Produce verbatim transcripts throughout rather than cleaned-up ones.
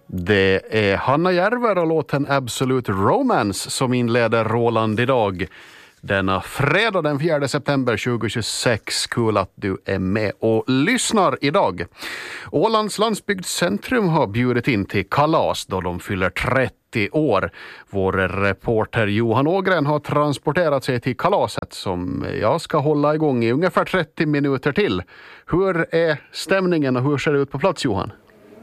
Det är Hanna Järver och låten Absolute Romance som inleder Roland idag. Denna fredag den fjärde september tjugohundratjugosex. Kul att du är med och lyssnar idag. Ålands landsbygdscentrum har bjudit in till kalas då de fyller trettio år. Vår reporter Johan Ågren har transporterat sig till kalaset som jag ska hålla igång i ungefär trettio minuter till. Hur är stämningen och hur ser det ut på plats, Johan?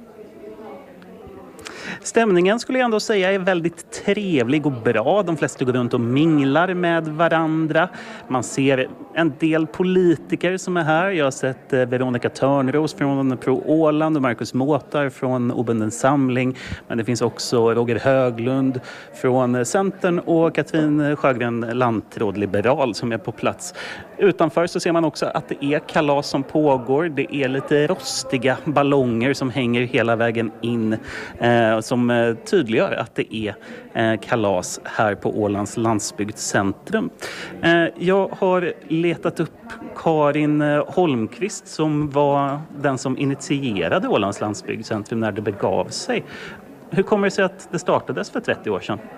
Stämningen skulle jag ändå säga är väldigt trevlig och bra. De flesta går runt och minglar med varandra. Man ser en del politiker som är här. Jag har sett Veronica Törnros från Pro Åland och Marcus Måtar från Obunden Samling. Men det finns också Roger Höglund från Centern och Katrin Sjögren, lantråd liberal, som är på plats. Utanför så ser man också att det är kalas som pågår. Det är lite rostiga ballonger som hänger hela vägen in eh, som eh, tydliggör att det är eh, kalas här på Ålands landsbygdscentrum. Eh, jag har letat upp Karin Holmqvist som var den som initierade Ålands landsbygdscentrum när det begav sig. Hur kommer det sig att det startades för trettio år sedan?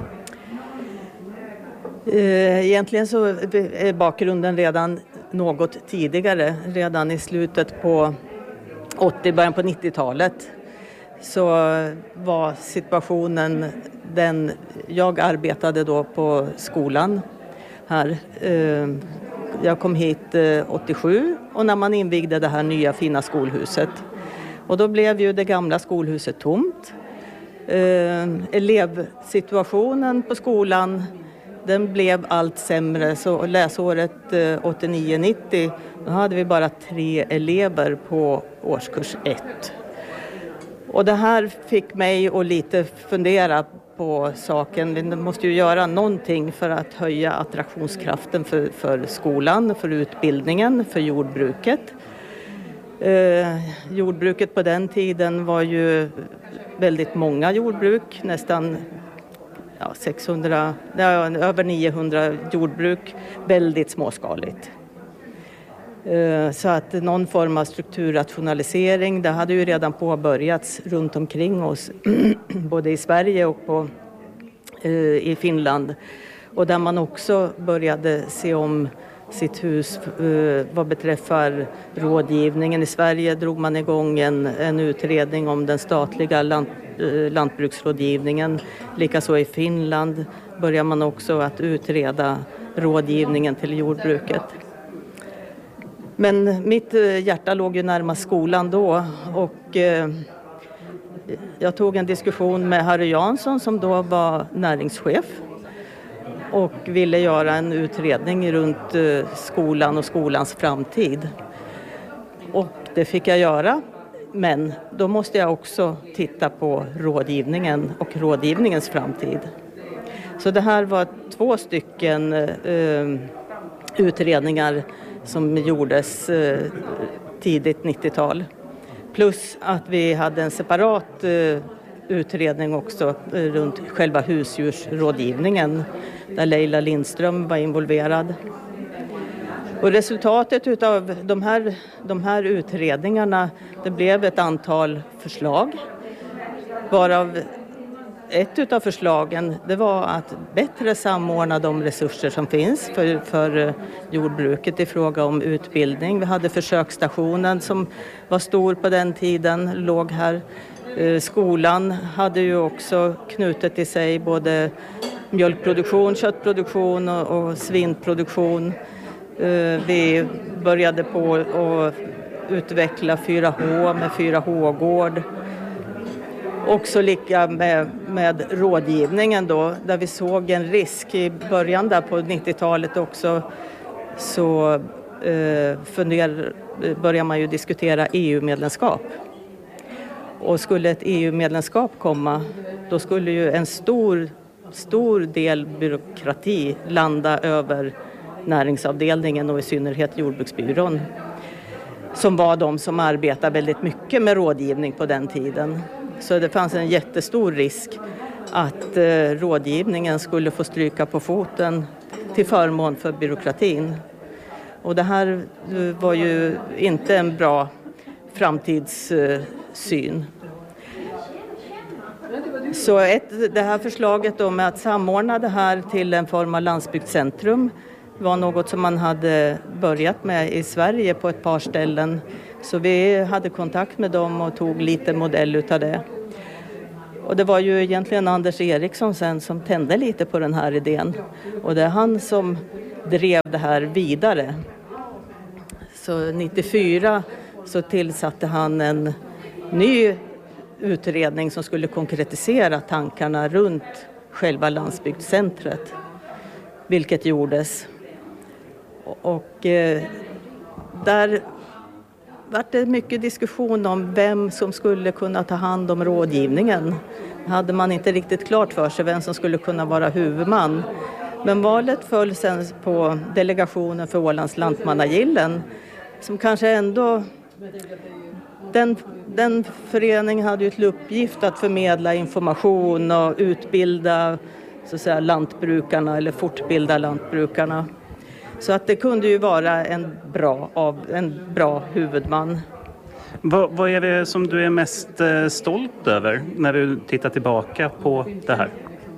Egentligen så är bakgrunden redan något tidigare. Redan i slutet på åttio, början på nittiotalet så var situationen den. Jag arbetade då på skolan här. Jag kom hit åttiosju och när man invigde det här nya fina skolhuset. Och då blev ju det gamla skolhuset tomt. Elevsituationen på skolan, den blev allt sämre, så läsåret åttionio nittio då hade vi bara tre elever på årskurs ett. Och det här fick mig att lite fundera på saken. Vi måste ju göra någonting för att höja attraktionskraften för, för skolan, för utbildningen, för jordbruket. Eh, jordbruket på den tiden var ju väldigt många jordbruk, nästan Ja, sexhundra, ja, över niohundra jordbruk, väldigt småskaligt. Så att någon form av strukturrationalisering, det hade ju redan påbörjats runt omkring oss, både i Sverige och på, i Finland. Och där man också började se om sitt hus vad beträffar rådgivningen. I Sverige drog man igång en, en utredning om den statliga lant, lantbruksrådgivningen. Likaså i Finland börjar man också att utreda rådgivningen till jordbruket. Men mitt hjärta låg ju närmast skolan då och eh, jag tog en diskussion med Harry Jansson som då var näringschef och ville göra en utredning runt eh, skolan och skolans framtid. Och det fick jag göra. Men då måste jag också titta på rådgivningen och rådgivningens framtid. Så det här var två stycken eh, utredningar som gjordes eh, tidigt nittiotal. Plus att vi hade en separat eh, utredning också eh, runt själva husdjursrådgivningen där Leila Lindström var involverad. Och resultatet av de här, de här utredningarna, det blev ett antal förslag. Varav ett av förslagen, det var att bättre samordna de resurser som finns för, för jordbruket i fråga om utbildning. Vi hade försöksstationen som var stor på den tiden, låg här. Skolan hade ju också knutet i sig både mjölkproduktion, köttproduktion och, och svinproduktion. Vi började på att utveckla fyra H med fyra H-gård. Också lika med, med rådgivningen då, där vi såg en risk i början där på nittiotalet också, så eh, funder, börjar man ju diskutera E U-medlemskap. Och skulle ett E U-medlemskap komma, då skulle ju en stor, stor del byråkrati landa över näringsavdelningen och i synnerhet jordbruksbyrån. Som var de som arbetade väldigt mycket med rådgivning på den tiden. Så det fanns en jättestor risk att eh, rådgivningen skulle få stryka på foten till förmån för byråkratin. Och det här eh, var ju inte en bra framtidssyn. Så ett, det här förslaget då med att samordna det här till en form av landsbygdscentrum var något som man hade börjat med i Sverige på ett par ställen. Så vi hade kontakt med dem och tog lite modell utav det. Och det var ju egentligen Anders Eriksson sen som tände lite på den här idén. Och det är han som drev det här vidare. Så nittiofyra så tillsatte han en ny utredning som skulle konkretisera tankarna runt själva landsbygdscentret. Vilket gjordes. Och eh, där var det mycket diskussion om vem som skulle kunna ta hand om rådgivningen. Hade man inte riktigt klart för sig vem som skulle kunna vara huvudman. Men valet föll sen på delegationen för Ålands lantmannagillen som kanske ändå... Den, den föreningen hade ju till uppgift att förmedla information och utbilda så att säga, lantbrukarna eller fortbilda lantbrukarna. Så att det kunde ju vara en bra, av, en bra huvudman. Vad, vad är det som du är mest eh, stolt över när du tittar tillbaka på det här?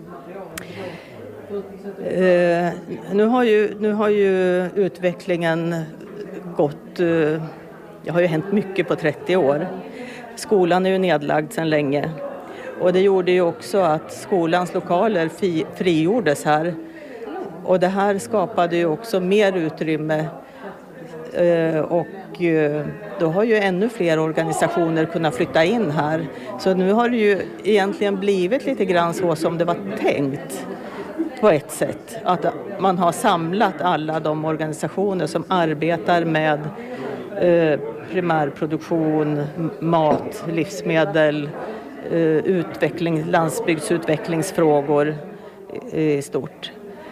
Eh, nu, har ju, nu har ju utvecklingen gått... Eh, det har ju hänt mycket på trettio år. Skolan är ju nedlagd sedan länge. Och det gjorde ju också att skolans lokaler fi, frigjordes här. Och det här skapade ju också mer utrymme. Eh, och eh, då har ju ännu fler organisationer kunnat flytta in här. Så nu har det ju egentligen blivit lite grann så som det var tänkt. På ett sätt. Att man har samlat alla de organisationer som arbetar med eh, primärproduktion, mat, livsmedel, eh, utveckling, landsbygdsutvecklingsfrågor i, i stort.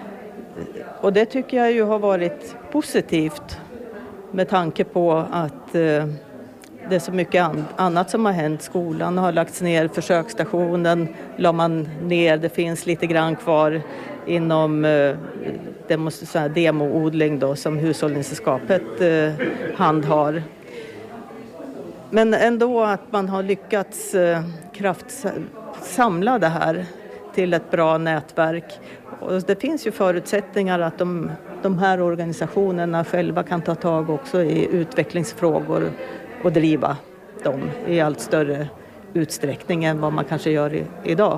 Och det tycker jag ju har varit positivt med tanke på att eh, det är så mycket an- annat som har hänt. Skolan har lagts ner, försöksstationen la man ner, det finns lite grann kvar inom eh, demo, så här demoodling då, som Hushållningssällskapet eh, handhar. Men ändå att man har lyckats eh, kraft samla det här till ett bra nätverk. Och det finns ju förutsättningar att de, de här organisationerna själva kan ta tag också i utvecklingsfrågor och driva dem i allt större utsträckning än vad man kanske gör i, idag.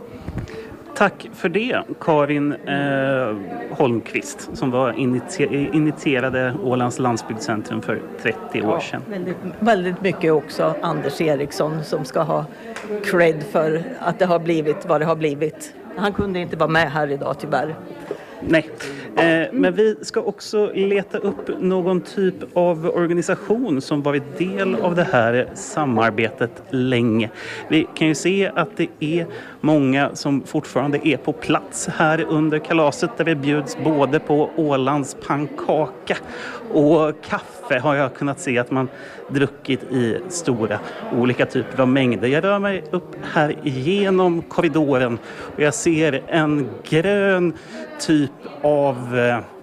Tack för det, Karin eh, Holmqvist, som var initi- initierade Ålands landsbygdscentrum för trettio år sedan. Ja, väldigt, väldigt mycket också Anders Eriksson som ska ha cred för att det har blivit vad det har blivit. Han kunde inte vara med här idag tyvärr. Nej, eh, men vi ska också leta upp någon typ av organisation som varit del av det här samarbetet länge. Vi kan ju se att det är många som fortfarande är på plats här under kalaset där vi bjuds både på Ålands pannkaka och kaffe har jag kunnat se att man druckit i stora olika typer av mängder. Jag rör mig upp här igenom korridoren och jag ser en grön typ av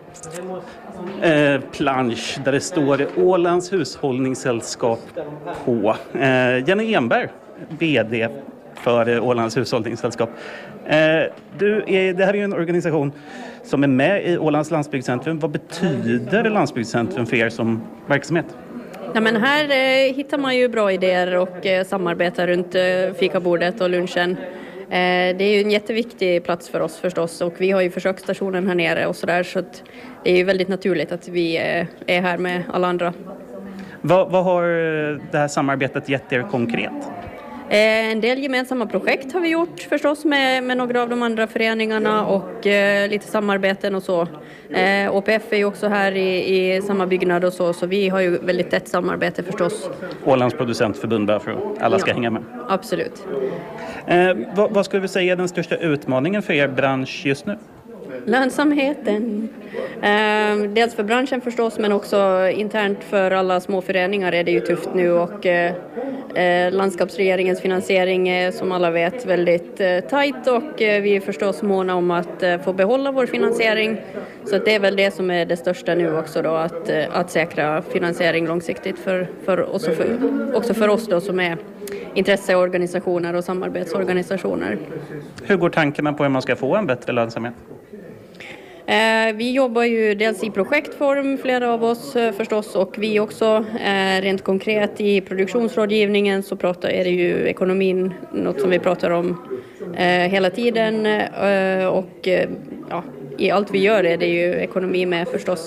eh, plansch där det står Ålands hushållningssällskap på. Eh, Jenny Enberg, vd för Ålands hushållningssällskap. Eh, du är, det här är ju en organisation som är med i Ålands landsbygdscentrum. Vad betyder landsbygdscentrum för er som verksamhet? Ja, men här eh, hittar man ju bra idéer och eh, samarbetar runt eh, fikabordet och lunchen. Eh, det är ju en jätteviktig plats för oss förstås och vi har ju försöksstationen här nere och sådär så att det är ju väldigt naturligt att vi eh, är här med alla andra. Vad, vad har det här samarbetet gett er konkret? Eh, en del gemensamma projekt har vi gjort förstås med, med några av de andra föreningarna och eh, lite samarbeten och så. Eh, O P F är ju också här i, i samma byggnad och så, så vi har ju väldigt tätt samarbete förstås. Ålands producentförbund bara för att alla ska ja, hänga med. Absolut. Eh, vad, vad skulle vi säga är den största utmaningen för er bransch just nu? Lönsamheten. Eh, dels för branschen förstås, men också internt för alla små föreningar är det ju tufft nu, och eh, landskapsregeringens finansiering är som alla vet väldigt eh, tajt, och eh, vi är förstås måna om att eh, få behålla vår finansiering. Så att det är väl det som är det största nu också då, att, eh, att säkra finansiering långsiktigt för, för, också, för, också för oss då som är intresseorganisationer och samarbetsorganisationer. Hur går tankarna på hur man ska få en bättre lönsamhet? Eh, vi jobbar ju dels i projektform, flera av oss eh, förstås, och vi också eh, rent konkret i produktionsrådgivningen så pratar, är det ju ekonomin något som vi pratar om eh, hela tiden, eh, och eh, ja, i allt vi gör är det ju ekonomi med förstås.